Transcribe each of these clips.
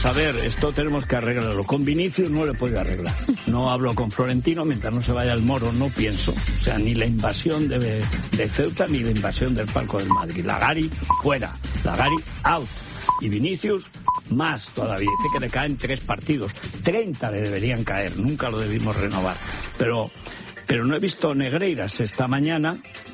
Vamos a ver, esto tenemos que arreglarlo. Con Vinicius no le puedo arreglar. No hablo con Florentino, mientras no se vaya el Moro no pienso. O sea, ni la invasión de Ceuta ni la invasión del palco del Madrid. Lagari fuera, Lagari out. Y Vinicius más todavía. Dice que le caen 3 partidos. 30 le deberían caer, nunca lo debimos renovar. Pero no he visto Negreiras esta mañana,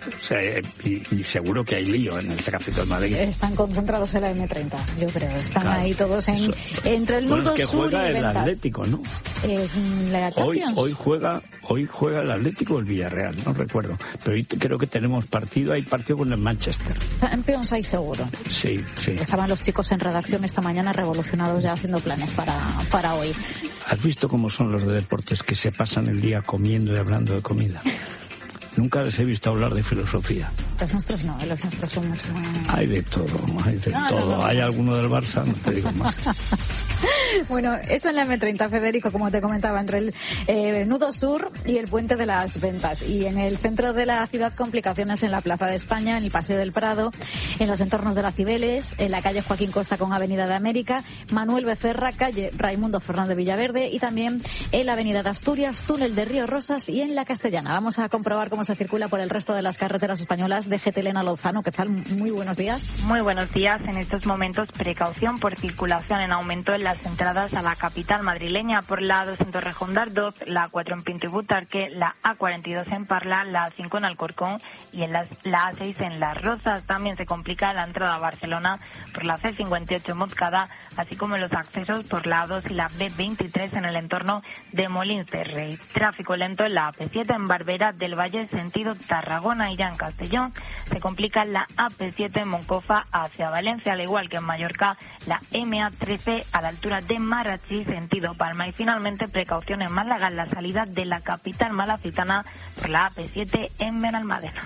y seguro que hay lío en el tráfico de Madrid. Están concentrados en la M30, yo creo. Están ahí todos entre el nudo que sur juega y el Ventas. Atlético, ¿no? La Champions. Hoy juega el Atlético o el Villarreal, no recuerdo. Pero hoy creo que tenemos partido, hay partido con el Manchester. Champions hay seguro. Sí. Estaban los chicos en redacción esta mañana revolucionados ya haciendo planes para hoy. ¿Has visto cómo son los de deportes que se pasan el día comiendo y hablando de comida? Nunca les he visto hablar de filosofía. Los nuestros no, los nuestros son mucho más... Hay de todo. No. Hay alguno del Barça, no te digo más. Bueno, eso en la M30, Federico, como te comentaba, entre el nudo sur y el puente de las Ventas. Y en el centro de la ciudad, complicaciones en la Plaza de España, en el Paseo del Prado, en los entornos de la Cibeles, en la calle Joaquín Costa con Avenida de América, Manuel Becerra, calle Raimundo Fernández Villaverde y también en la Avenida de Asturias, túnel de Río Rosas y en la Castellana. Vamos a comprobar cómo se circula por el resto de las carreteras españolas. De Elena Lozano, ¿qué tal? Muy buenos días. Muy buenos días. En estos momentos, precaución por circulación en aumento en las entradas a la capital madrileña por la A2 en Torrejón-Dardoz, la A4 en Pinto y Butarque, la A42 en Parla, la A5 en Alcorcón y en la A6 en Las Rozas. También se complica la entrada a Barcelona por la C58 en Montcada, así como los accesos por la A2 y la B23 en el entorno de Molins de Rey. Tráfico lento en la AP7 en Barbera del Valle, sentido Tarragona, y ya en Castellón se complica la AP7 en Moncofa hacia Valencia, al igual que en Mallorca, la MA13 a la altura de Marachí, sentido Palma. Y finalmente, precaución en Málaga, en la salida de la capital malacitana por la AP7 en Benalmádena.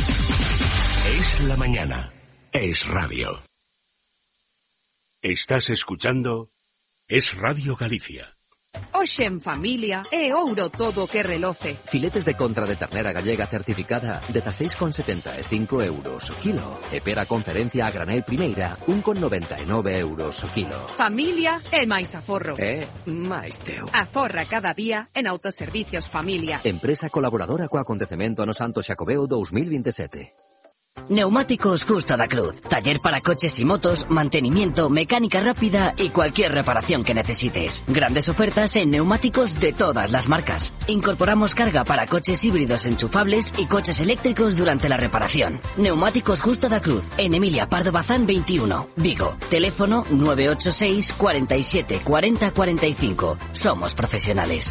Es la mañana. Es radio. Estás escuchando Es Radio Galicia. Hoxe en familia é ouro todo que reloce. Filetes de contra de ternera gallega certificada 16,75 euros o kilo. E pera conferencia a granel primeira 1,99 euros o kilo. Familia é máis aforro. máis teu. Aforra cada día en Autoservicios Familia. Empresa colaboradora co acontecemento no Santo Xacobeo 2027. Neumáticos Justo da Cruz. Taller para coches y motos, mantenimiento, mecánica rápida y cualquier reparación que necesites. Grandes ofertas en neumáticos de todas las marcas. Incorporamos carga para coches híbridos enchufables y coches eléctricos durante la reparación. Neumáticos Justo da Cruz. En Emilia Pardo Bazán 21, Vigo. Teléfono 986 47 40 45. Somos profesionales.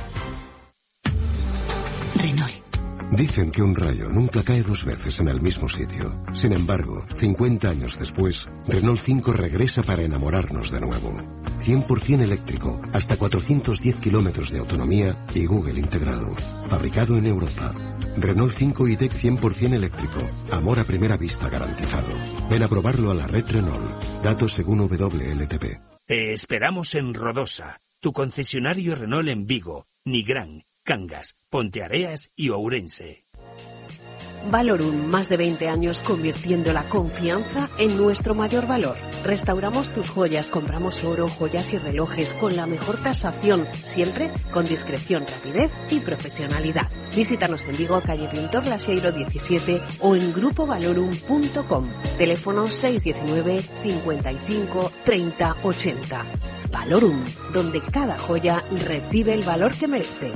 Renault. Dicen que un rayo nunca cae 2 veces en el mismo sitio. Sin embargo, 50 años después, Renault 5 regresa para enamorarnos de nuevo. 100% eléctrico, hasta 410 kilómetros de autonomía y Google integrado. Fabricado en Europa. Renault 5 e-Tech 100% eléctrico. Amor a primera vista garantizado. Ven a probarlo a la red Renault. Datos según WLTP. Te esperamos en Rodosa, tu concesionario Renault en Vigo, Nigrán, Cangas, Ponteareas y Ourense. Valorum, más de 20 años convirtiendo la confianza en nuestro mayor valor. Restauramos tus joyas, compramos oro, joyas y relojes con la mejor tasación, siempre con discreción, rapidez y profesionalidad. Visítanos en Vigo, calle Pintor Laxeiro 17 o en grupovalorum.com. Teléfono 619 55 30 80. Valorum, donde cada joya recibe el valor que merece.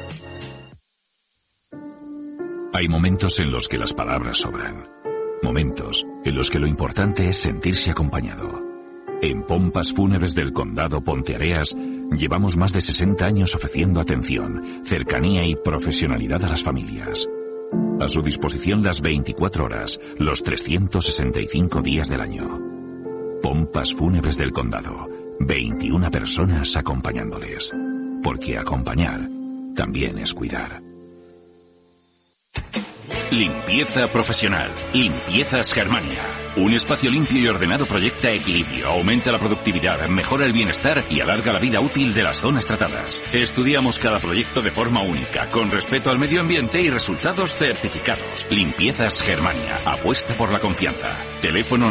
Hay momentos en los que las palabras sobran. Momentos en los que lo importante es sentirse acompañado. En Pompas Fúnebres del Condado Ponteareas llevamos más de 60 años ofreciendo atención, cercanía y profesionalidad a las familias. A su disposición las 24 horas, los 365 días del año. Pompas Fúnebres del Condado. 21 personas acompañándoles. Porque acompañar también es cuidar. Limpieza profesional. Limpiezas Germania. Un espacio limpio y ordenado proyecta equilibrio, aumenta la productividad, mejora el bienestar y alarga la vida útil de las zonas tratadas. Estudiamos cada proyecto de forma única, con respeto al medio ambiente y resultados certificados. Limpiezas Germania. Apuesta por la confianza. Teléfono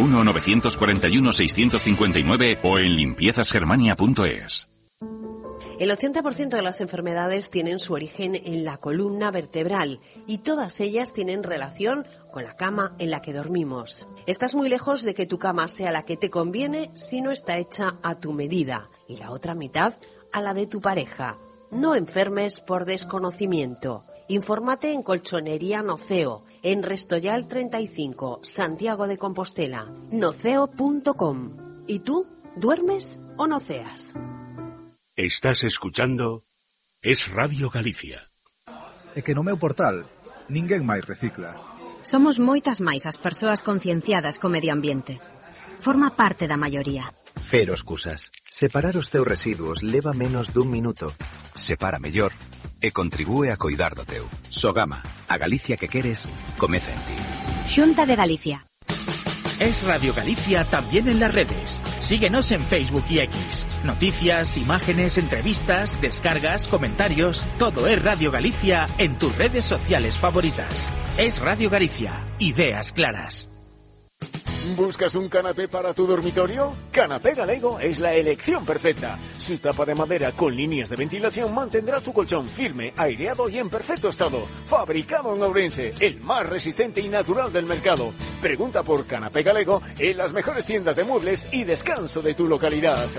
981-941-659 o en limpiezasgermania.es. El 80% de las enfermedades tienen su origen en la columna vertebral y todas ellas tienen relación con la cama en la que dormimos. Estás muy lejos de que tu cama sea la que te conviene si no está hecha a tu medida y la otra mitad a la de tu pareja. No enfermes por desconocimiento. Infórmate en Colchonería Noceo, en Restoyal 35, Santiago de Compostela, noceo.com. ¿Y tú? ¿Duermes o noceas? Estás escuchando Es Radio Galicia. É que no meu portal ninguén máis recicla. Somos moitas máis as persoas concienciadas co medio ambiente. Forma parte da maioría. Cero excusas. Separar os teus residuos leva menos dun minuto. Separa mellor e contribúe a coidar do teu. Sogama, a Galicia que queres, comeza en ti. Xunta de Galicia. Es Radio Galicia también en las redes. Síguenos en Facebook y X. Noticias, imágenes, entrevistas, descargas, comentarios. Todo es Radio Galicia en tus redes sociales favoritas. Es Radio Galicia. Ideas claras. ¿Buscas un canapé para tu dormitorio? Canapé Galego es la elección perfecta. Su tapa de madera con líneas de ventilación mantendrá tu colchón firme, aireado y en perfecto estado. Fabricado en Ourense, el más resistente y natural del mercado. Pregunta por Canapé Galego en las mejores tiendas de muebles y descanso de tu localidad.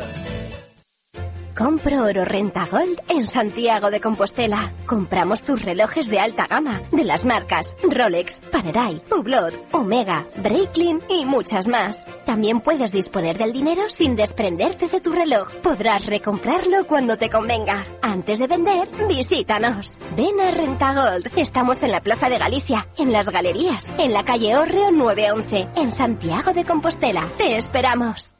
Compro oro Rentagold en Santiago de Compostela. Compramos tus relojes de alta gama, de las marcas Rolex, Panerai, Hublot, Omega, Breitling y muchas más. También puedes disponer del dinero sin desprenderte de tu reloj. Podrás recomprarlo cuando te convenga. Antes de vender, visítanos. Ven a Rentagold. Estamos en la Plaza de Galicia, en las Galerías, en la calle Hórreo 911, en Santiago de Compostela. Te esperamos.